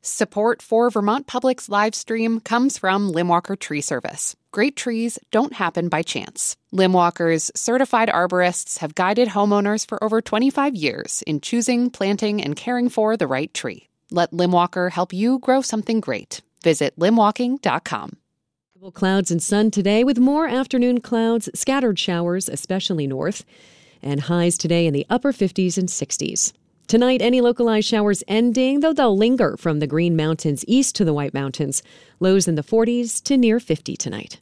Support for Vermont Public's live stream comes from Limwalker Tree Service. Great trees don't happen by chance. Limwalker's certified arborists have guided homeowners for over 25 years in choosing, planting, and caring for the right tree. Let Limwalker help you grow something great. Visit limwalking.com. Clouds and sun today with more afternoon clouds, scattered showers, especially north, and highs today in the upper 50s and 60s. Tonight, any localized showers ending, though they'll linger from the Green Mountains east to the White Mountains. Lows in the 40s to near 50 tonight.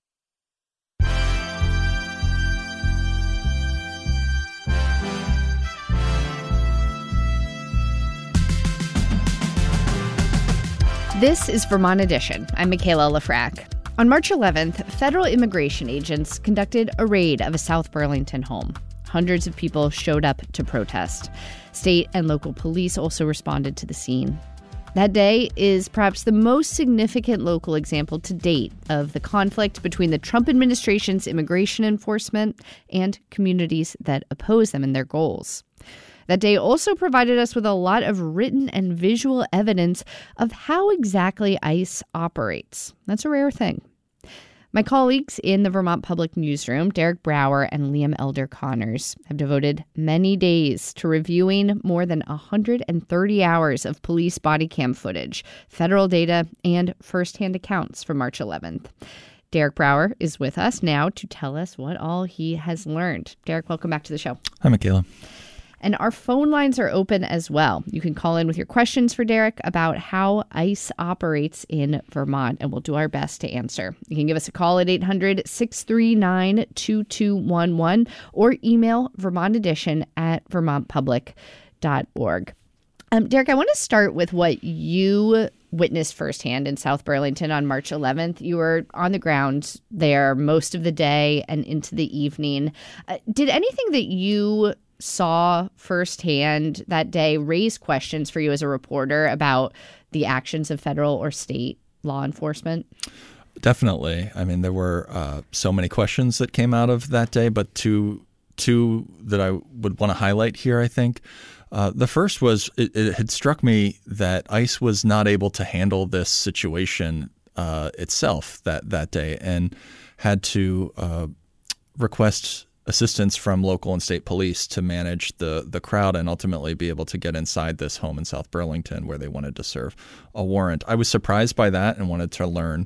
This is Vermont Edition. I'm Michaela Lafrac. On March 11th, federal immigration agents conducted a raid of a South Burlington home. Hundreds of people showed up to protest. State and local police also responded to the scene. That day is perhaps the most significant local example to date of the conflict between the Trump administration's immigration enforcement and communities that oppose them and their goals. That day also provided us with a lot of written and visual evidence of how exactly ICE operates. That's a rare thing. My colleagues in the Vermont Public Newsroom, Derek Brower and Liam Elder Connors, have devoted many days to reviewing more than 130 hours of police body cam footage, federal data, and firsthand accounts from March 11th. Derek Brower is with us now to tell us what all he has learned. Derek, welcome back to the show. Hi, Michaela. And our phone lines are open as well. You can call in with your questions for Derek about how ICE operates in Vermont, and we'll do our best to answer. You can give us a call at 800-639-2211 or email vermontedition@vermontpublic.org. Derek, I want to start with what you witnessed firsthand in South Burlington on March 11th. You were on the ground there most of the day and into the evening. Did anything that you saw firsthand that day raise questions for you as a reporter about the actions of federal or state law enforcement? Definitely. I mean, there were so many questions that came out of that day, but two that I would want to highlight here, I think. The first was it had struck me that ICE was not able to handle this situation itself that day and had to request assistance from local and state police to manage the crowd and ultimately be able to get inside this home in South Burlington where they wanted to serve a warrant. I was surprised by that and wanted to learn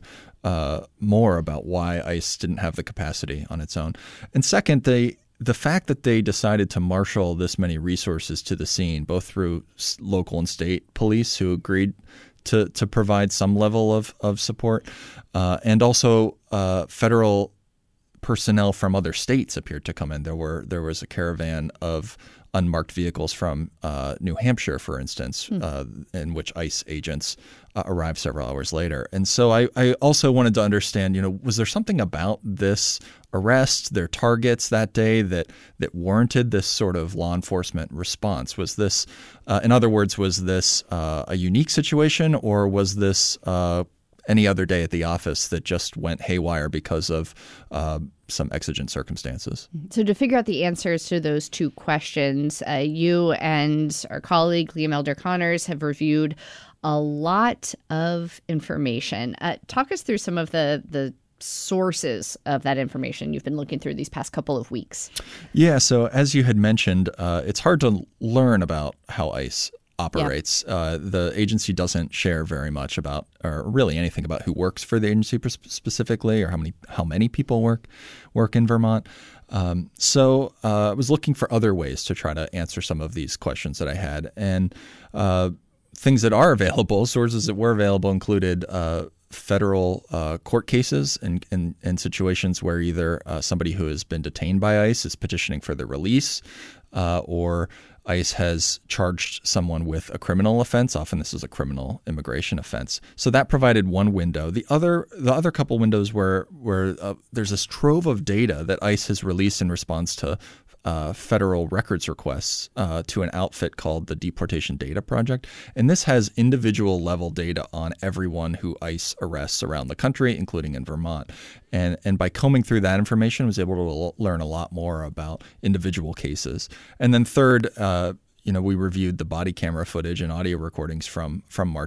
more about why ICE didn't have the capacity on its own. And second, the fact that they decided to marshal this many resources to the scene, both through local and state police who agreed to provide some level of support, and also federal personnel from other states appeared to come in. There was a caravan of unmarked vehicles from New Hampshire, for instance, in which ICE agents arrived several hours later. And so I also wanted to understand, was there something about this arrest, their targets that day that warranted this sort of law enforcement response? Was this, in other words, was this a unique situation, or was this any other day at the office that just went haywire because of some exigent circumstances? So to figure out the answers to those two questions, you and our colleague Liam Elder Connors have reviewed a lot of information. Talk us through some of the sources of that information you've been looking through these past couple of weeks. Yeah, so as you had mentioned, it's hard to learn about how ICE operates. Yeah. The agency doesn't share very much about, or really anything about who works for the agency specifically, or how many people work in Vermont. So I was looking for other ways to try to answer some of these questions that I had, and things that are available, sources that were available, included federal court cases and situations where either somebody who has been detained by ICE is petitioning for their release, or ICE has charged someone with a criminal offense. Often this is a criminal immigration offense. So that provided one window. The other couple windows where there's this trove of data that ICE has released in response to federal records requests to an outfit called the Deportation Data Project. And this has individual level data on everyone who ICE arrests around the country, including in Vermont. And by combing through that information, I was able to learn a lot more about individual cases. And then third, we reviewed the body camera footage and audio recordings from March